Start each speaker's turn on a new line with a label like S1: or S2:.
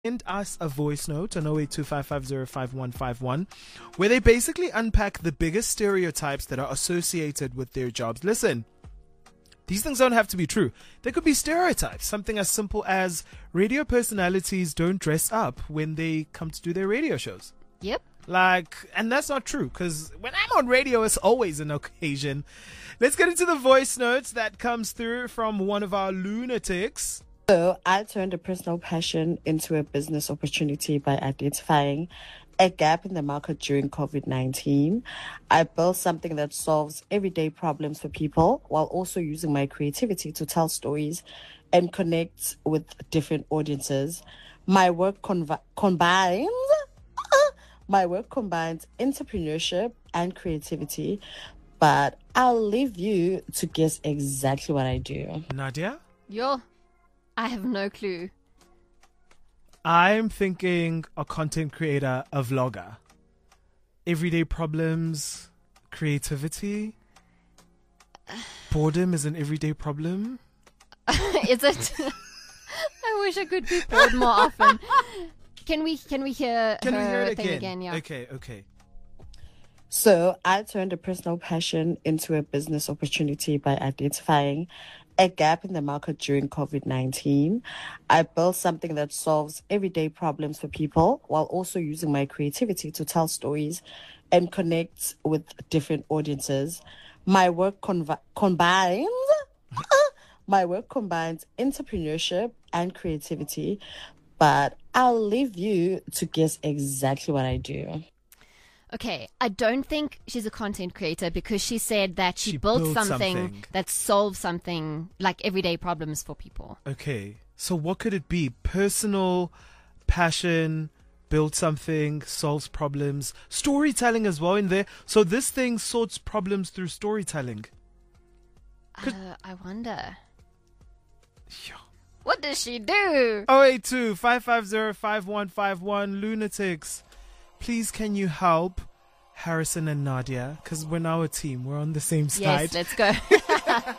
S1: Send us a voice note on 0825505151 where they basically unpack the biggest stereotypes that are associated with their jobs. Listen, these things don't have to be true. They could be stereotypes. Something as simple as radio personalities don't dress up when they come to do their radio shows.
S2: Yep.
S1: And that's not true, because when I'm on radio, it's always an occasion. Let's get into the voice notes that comes through from one of our lunatics.
S3: So I turned a personal passion into a business opportunity by identifying a gap in the market during COVID-19. I built something that solves everyday problems for people while also using my creativity to tell stories and connect with different audiences. My work combines entrepreneurship and creativity, but I'll leave you to guess exactly what I do.
S1: Nadia?
S2: I have no clue.
S1: I'm thinking a content creator, a vlogger. Everyday problems, creativity. Boredom is an everyday problem.
S2: Is it? I wish I could be bored more often. Can we hear her thing again? Yeah.
S1: Okay.
S3: So I turned a personal passion into a business opportunity by identifying a gap in the market during COVID-19. I built something that solves everyday problems for people while also using my creativity to tell stories and connect with different audiences. My work combines entrepreneurship and creativity, but I'll leave you to guess exactly what I do.
S2: Okay, I don't think she's a content creator because she said that she built something that solves something like everyday problems for people.
S1: Okay, so what could it be? Personal passion, build something, solves problems, storytelling as well in there. So this thing sorts problems through storytelling.
S2: I wonder.
S1: Yeah.
S2: What does she do?
S1: 082-550-5151 lunatics. Please, can you help Harrison and Nadia? Because we're now a team. We're on the same side.
S2: Yes, let's go.